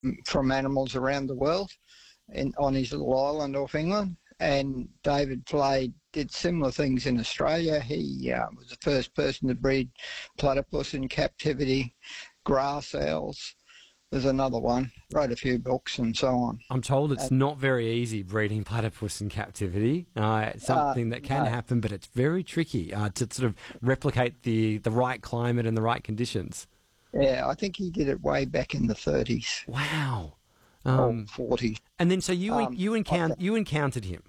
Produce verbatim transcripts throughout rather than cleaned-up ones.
from animals around the world in, on his little island off England. And David played, did similar things in Australia. He uh, was the first person to breed platypus in captivity, grass owls. There's another one. Wrote a few books and so on. I'm told it's uh, not very easy breeding platypus in captivity. Uh, it's something uh, that can no. happen, but it's very tricky uh, to sort of replicate the, the right climate and the right conditions. Yeah, I think he did it way back in the thirties. Wow. Um, Um, or forties. and then so you Um, you encountered okay. you encountered him.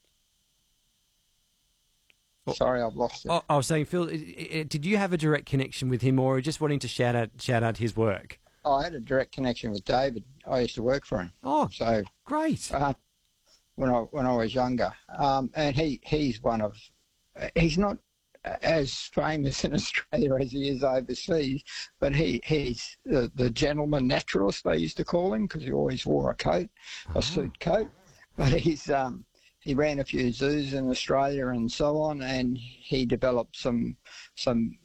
Sorry, I've lost it. Oh, I was saying, Phil, i- i- did you have a direct connection with him, or just wanting to shout out shout out his work? I had a direct connection with David. I used to work for him. Oh, So great. uh, when I when I was younger, um, and he he's one of he's not as famous in Australia as he is overseas, but he he's the, the gentleman naturalist they used to call him because he always wore a coat, a suit coat. But he's um, he ran a few zoos in Australia and so on, and he developed some some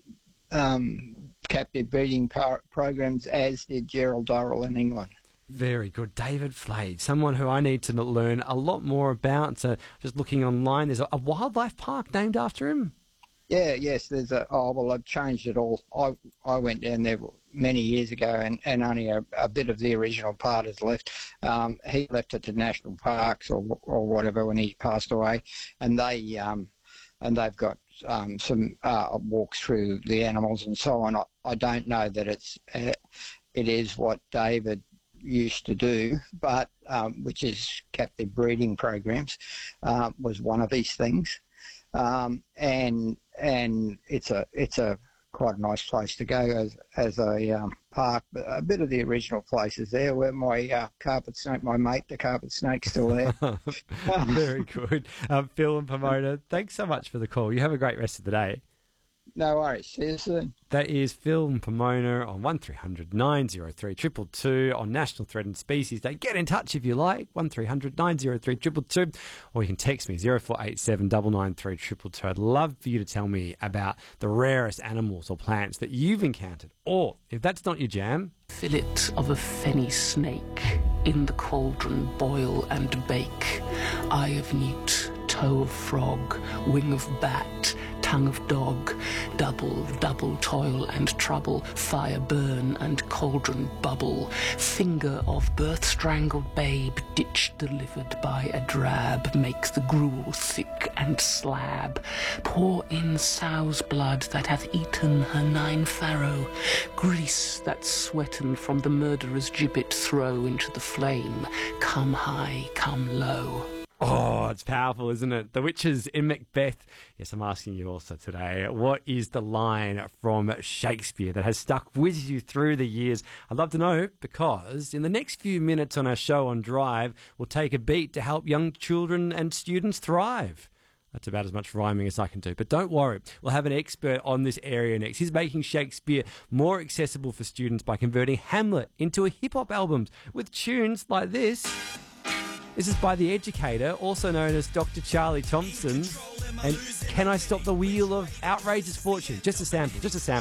um, captive breeding par- programs, as did Gerald Durrell in England. Very good. David Flade, someone who I need to learn a lot more about. So just looking online, there's a, a wildlife park named after him. Yeah, yes, there's a, oh, well, I've changed it all. I I went down there many years ago, and, and only a, a bit of the original part is left. Um, he left it to national parks or or whatever when he passed away, and they um, and they've got um, some uh, walks through the animals and so on. I, I don't know that it's uh, it is what David used to do, but um, which is captive breeding programs, uh, was one of these things. Um, and and it's a it's a quite a nice place to go as as a um, park. But a bit of the original places there, where my uh, carpet snake, my mate, the carpet snake's still there. Very good. Um, Phil and Pomona, thanks so much for the call. You have a great rest of the day. No worries. See you soon. That is Phil and Pomona on one three hundred nine oh three two two two on National Threatened Species Day. Get in touch if you like, one three hundred nine oh three two two two, or you can text me zero four eight seven nine nine three two two two. I'd love for you to tell me about the rarest animals or plants that you've encountered, or if that's not your jam, Fillet of a fenny snake, in the cauldron boil and bake. Eye of newt, toe of frog, wing of bat, tongue of dog, double, double toil and trouble, fire burn and cauldron bubble, finger of birth-strangled babe, ditch delivered by a drab, makes the gruel thick and slab, pour in sow's blood that hath eaten her nine farrow, grease that sweaten from the murderer's gibbet throw into the flame, come high, come low. oh, it's powerful, isn't it? The witches in Macbeth. Yes, I'm asking you also today, what is the line from Shakespeare that has stuck with you through the years? I'd love to know, because in the next few minutes on our show on Drive, we'll take a beat to help young children and students thrive. That's about as much rhyming as I can do. But don't worry, we'll have an expert on this area next. He's making Shakespeare more accessible for students by converting Hamlet into a hip-hop album with tunes like this. This is by The Educator, also known as Doctor Charlie Thompson. And Can I Stop the Wheel of Outrageous Fortune? Just a sample, just a sample.